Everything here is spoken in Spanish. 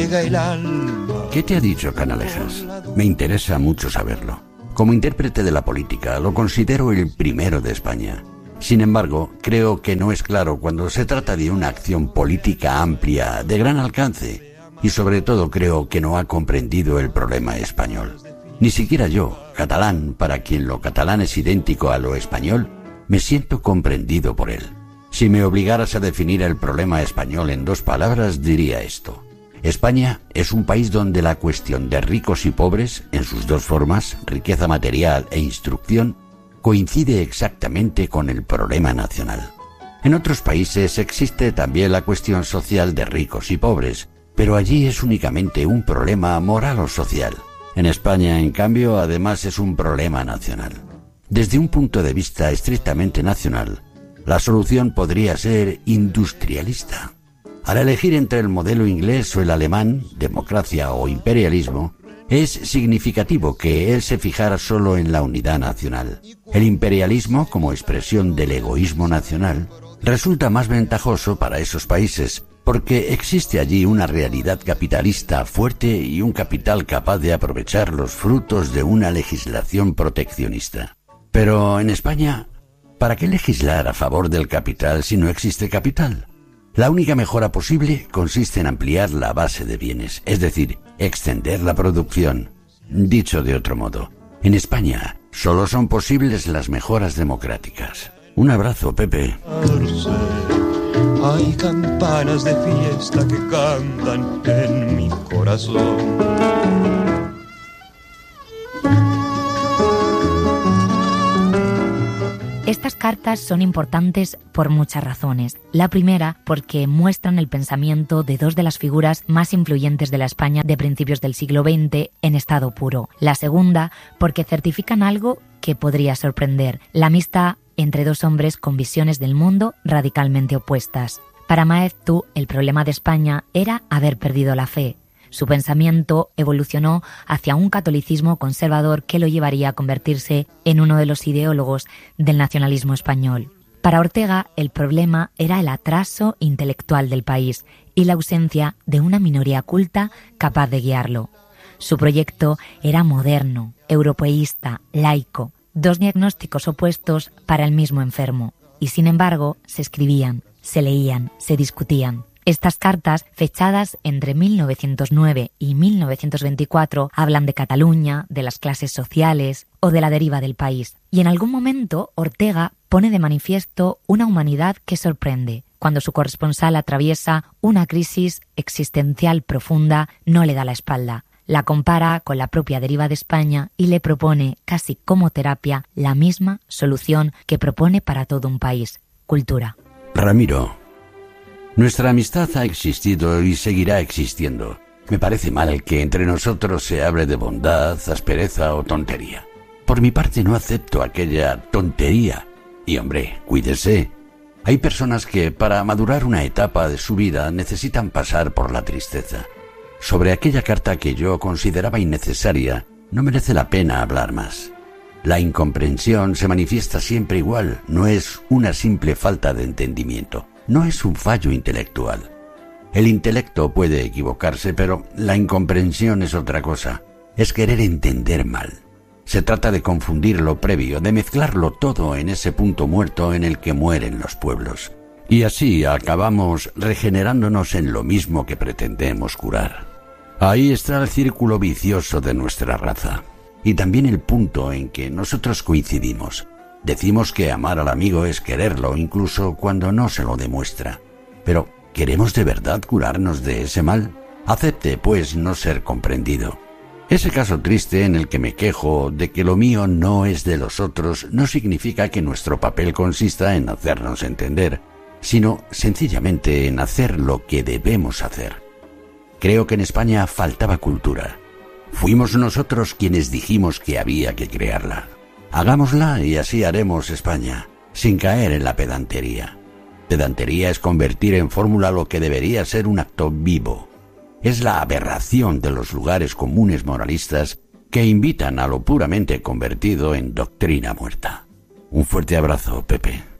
ciega el alma. ¿Qué te ha dicho Canalejas? Me interesa mucho saberlo. Como intérprete de la política, lo considero el primero de España. Sin embargo, creo que no es claro cuando se trata de una acción política amplia, de gran alcance, y sobre todo creo que no ha comprendido el problema español. Ni siquiera yo, catalán, para quien lo catalán es idéntico a lo español, me siento comprendido por él. Si me obligaras a definir el problema español en 2 palabras, diría esto. España es un país donde la cuestión de ricos y pobres, en sus 2 formas, riqueza material e instrucción, coincide exactamente con el problema nacional. En otros países existe también la cuestión social de ricos y pobres, pero allí es únicamente un problema moral o social. En España, en cambio, además es un problema nacional. Desde un punto de vista estrictamente nacional, la solución podría ser industrialista. Al elegir entre el modelo inglés o el alemán, democracia o imperialismo, es significativo que él se fijara solo en la unidad nacional. El imperialismo, como expresión del egoísmo nacional, resulta más ventajoso para esos países, porque existe allí una realidad capitalista fuerte y un capital capaz de aprovechar los frutos de una legislación proteccionista. Pero en España, ¿para qué legislar a favor del capital si no existe capital? La única mejora posible consiste en ampliar la base de bienes, es decir, extender la producción. Dicho de otro modo, en España solo son posibles las mejoras democráticas. Un abrazo, Pepe. Hay campanas de fiesta que cantan en mi corazón. Estas cartas son importantes por muchas razones. La primera, porque muestran el pensamiento de 2 de las figuras más influyentes de la España de principios del siglo XX en estado puro. La segunda, porque certifican algo que podría sorprender: la amistad entre 2 hombres con visiones del mundo radicalmente opuestas. Para Maeztu, el problema de España era haber perdido la fe. Su pensamiento evolucionó hacia un catolicismo conservador que lo llevaría a convertirse en uno de los ideólogos del nacionalismo español. Para Ortega, el problema era el atraso intelectual del país y la ausencia de una minoría culta capaz de guiarlo. Su proyecto era moderno, europeísta, laico, 2 diagnósticos opuestos para el mismo enfermo. Y sin embargo, se escribían, se leían, se discutían. Estas cartas, fechadas entre 1909 y 1924, hablan de Cataluña, de las clases sociales o de la deriva del país. Y en algún momento, Ortega pone de manifiesto una humanidad que sorprende. Cuando su corresponsal atraviesa una crisis existencial profunda, no le da la espalda. La compara con la propia deriva de España y le propone, casi como terapia, la misma solución que propone para todo un país: cultura. Ramiro, nuestra amistad ha existido y seguirá existiendo. Me parece mal que entre nosotros se hable de bondad, aspereza o tontería. Por mi parte no acepto aquella tontería. Y hombre, cuídese. Hay personas que para madurar una etapa de su vida necesitan pasar por la tristeza. Sobre aquella carta que yo consideraba innecesaria, no merece la pena hablar más. La incomprensión se manifiesta siempre igual, no es una simple falta de entendimiento. No es un fallo intelectual. El intelecto puede equivocarse, pero la incomprensión es otra cosa. Es querer entender mal. Se trata de confundir lo previo, de mezclarlo todo en ese punto muerto en el que mueren los pueblos. Y así acabamos regenerándonos en lo mismo que pretendemos curar. Ahí está el círculo vicioso de nuestra raza. Y también el punto en que nosotros coincidimos. Decimos que amar al amigo es quererlo, incluso cuando no se lo demuestra. Pero, ¿queremos de verdad curarnos de ese mal? Acepte, pues, no ser comprendido. Ese caso triste en el que me quejo de que lo mío no es de los otros no significa que nuestro papel consista en hacernos entender, sino sencillamente en hacer lo que debemos hacer. Creo que en España faltaba cultura. Fuimos nosotros quienes dijimos que había que crearla. Hagámosla y así haremos España, sin caer en la pedantería. Pedantería es convertir en fórmula lo que debería ser un acto vivo. Es la aberración de los lugares comunes moralistas que invitan a lo puramente convertido en doctrina muerta. Un fuerte abrazo, Pepe.